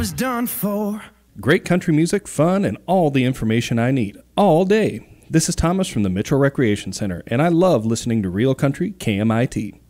was done for. Great country music, fun, and all the information I need, all day. This is Thomas from the Mitchell Recreation Center, and I love listening to Real Country KMIT.